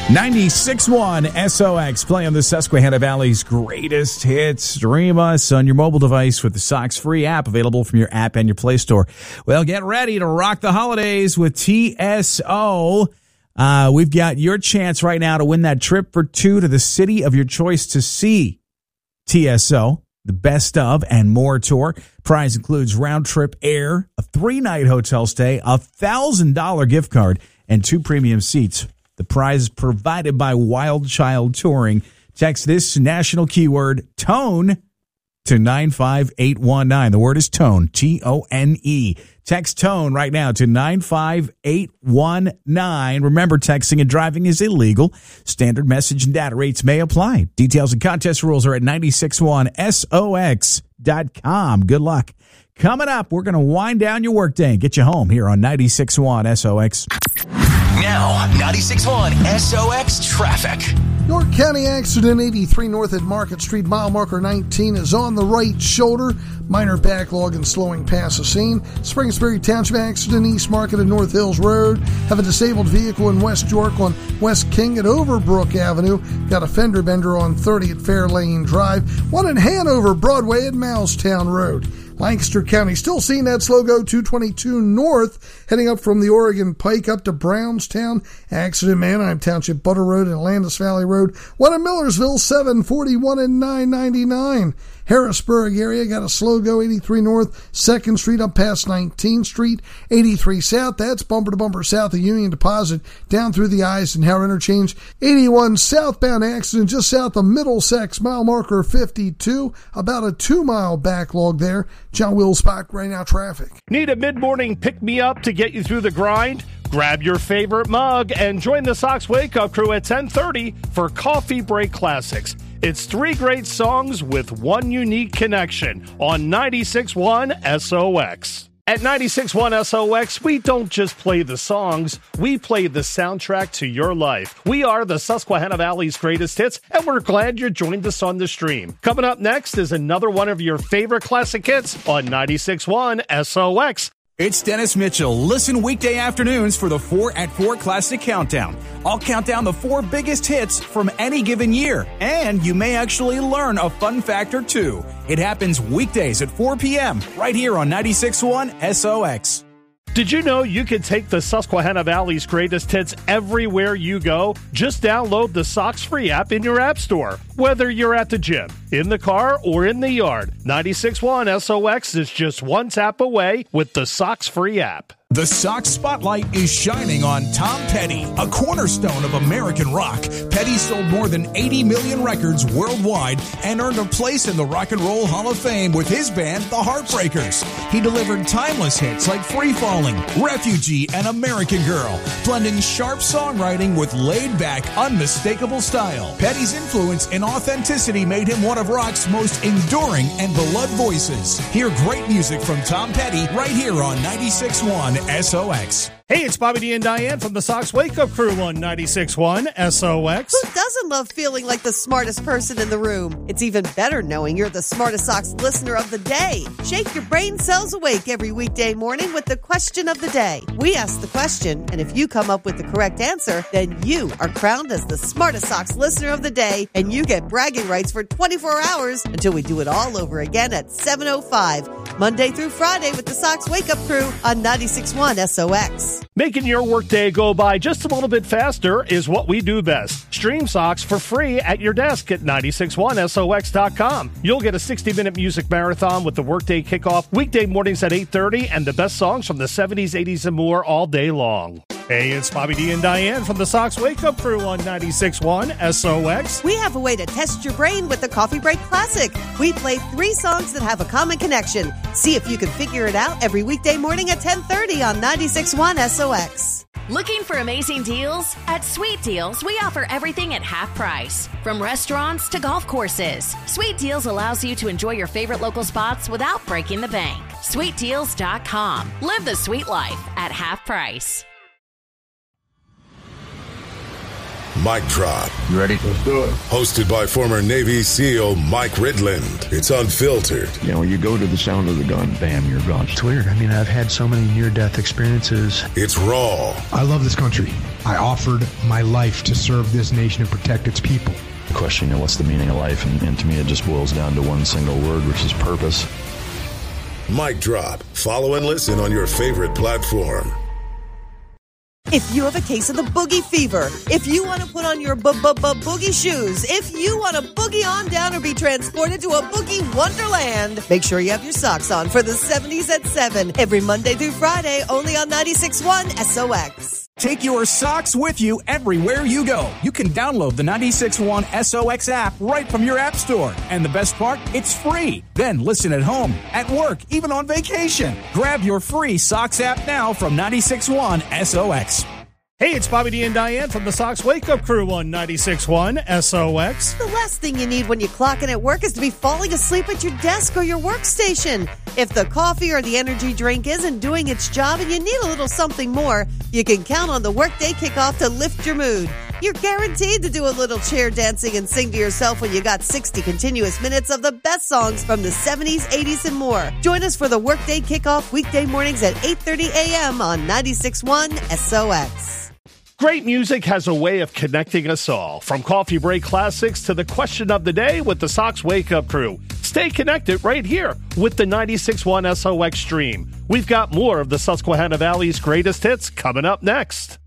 96.1 SOX, play on the Susquehanna Valley's greatest hits. Stream us on your mobile device with the Sox free app available from your app and your Play Store. Well, get ready to rock the holidays with TSO. We've got your chance right now to win that trip for two to the city of your choice to see TSO, the Best of and More tour. Prize includes round-trip air, a 3-night hotel stay, a $1,000 gift card, and 2 premium seats. The prize is provided by Wild Child Touring. Text this national keyword, TONE, to 95819. The word is TONE, T-O-N-E. Text TONE right now to 95819. Remember, texting and driving is illegal. Standard message and data rates may apply. Details and contest rules are at 961sox.com. Good luck. Coming up, we're going to wind down your workday and get you home here on 96.1 SOX. Now, 96.1 SOX traffic. York County accident 83 north at Market Street, mile marker 19 is on the right shoulder. Minor backlog and slowing past the scene. Springsbury Township accident, East Market and North Hills Road. Have a disabled vehicle in West York on West King at Overbrook Avenue. Got a fender bender on 30 at Fairlane Drive. One in Hanover Broadway at Mousetown Road. Lancaster County still seeing that slow go 222 north, heading up from the Oregon Pike up to Brownstown. Accident, Manheim Township, Butter Road and Landis Valley Road. One in Millersville, 741 and 999. Harrisburg area got a slow go 83 north, 2nd Street up past 19th Street, 83 south, that's bumper to bumper south of Union Deposit, down through the Eisenhower interchange. 81 southbound accident just south of Middlesex, mile marker 52, about a 2-mile backlog there. John Wills-Bach, right now traffic. Need a mid-morning pick-me-up to get you through the grind? Grab your favorite mug and join the Sox Wake Up Crew at 10:30 for Coffee Break Classics. It's 3 great songs with one unique connection on 96.1 SOX. At 96.1 SOX, we don't just play the songs, we play the soundtrack to your life. We are the Susquehanna Valley's greatest hits, and we're glad you joined us on the stream. Coming up next is another one of your favorite classic hits on 96.1 SOX. It's Dennis Mitchell. Listen weekday afternoons for the 4 at 4 Classic Countdown. I'll count down the 4 biggest hits from any given year, and you may actually learn a fun fact or two. It happens weekdays at 4 p.m. right here on 96.1 SOX. Did you know you can take the Susquehanna Valley's greatest hits everywhere you go? Just download the Sox free app in your app store. Whether you're at the gym, in the car, or in the yard, 96.1 SOX is just one tap away with the Sox free app. The Sox spotlight is shining on Tom Petty, a cornerstone of American rock. Petty sold more than 80 million records worldwide and earned a place in the Rock and Roll Hall of Fame with his band, The Heartbreakers. He delivered timeless hits like Free Falling, Refugee, and American Girl, blending sharp songwriting with laid-back, unmistakable style. Petty's influence and authenticity made him one of rock's most enduring and beloved voices. Hear great music from Tom Petty right here on 96.1 SOX. Hey, it's Bobby D and Diane from the Sox Wake Up Crew on 96.1 SOX. Who doesn't love feeling like the smartest person in the room? It's even better knowing you're the smartest Sox listener of the day. Shake your brain cells awake every weekday morning with the question of the day. We ask the question, and if you come up with the correct answer, then you are crowned as the smartest Sox listener of the day, and you get bragging rights for 24 hours until we do it all over again at 7:05, Monday through Friday with the Sox Wake Up Crew on 96.1 SOX. Making your workday go by just a little bit faster is what we do best. Stream Sox for free at your desk at 961sox.com. You'll get a 60-minute music marathon with the workday kickoff weekday mornings at 8:30 and the best songs from the 70s, 80s, and more all day long. Hey, it's Bobby D and Diane from the Sox Wake Up Crew on 96.1 SOX. We have a way to test your brain with the Coffee Break Classic. We play 3 songs that have a common connection. See if you can figure it out every weekday morning at 10:30 on 96.1 SOX. Looking for amazing deals? At Sweet Deals, we offer everything at half price. From restaurants to golf courses, Sweet Deals allows you to enjoy your favorite local spots without breaking the bank. SweetDeals.com. Live the sweet life at half price. Mic Drop. You ready? Let's do it. Hosted by former Navy SEAL Mike Ridland. It's unfiltered. You know, when you go to the sound of the gun, bam, you're gone. It's weird. I mean, I've had so many near-death experiences. It's raw. I love this country. I offered my life to serve this nation and protect its people. The question, what's the meaning of life? And to me, it just boils down to one single word, which is purpose. Mic Drop. Follow and listen on your favorite platform. If you have a case of the boogie fever, if you want to put on your boogie shoes, if you want to boogie on down or be transported to a boogie wonderland, make sure you have your socks on for the 70s at 7 every Monday through Friday, only on 96.1 SOX. Take your socks with you everywhere you go. You can download the 96.1 SOX app right from your app store. And the best part, it's free. Then listen at home, at work, even on vacation. Grab your free socks app now from 96.1 SOX. Hey, it's Bobby D and Diane from the Sox Wake Up Crew on 96.1 SOX. The last thing you need when you clock in at work is to be falling asleep at your desk or your workstation. If the coffee or the energy drink isn't doing its job and you need a little something more, you can count on the workday kickoff to lift your mood. You're guaranteed to do a little chair dancing and sing to yourself when you got 60 continuous minutes of the best songs from the 70s, 80s, and more. Join us for the workday kickoff weekday mornings at 8:30 a.m. on 96.1 SOX. Great music has a way of connecting us all, from coffee break classics to the question of the day with the Sox Wake Up Crew. Stay connected right here with the 96.1 SOX stream. We've got more of the Susquehanna Valley's greatest hits coming up next.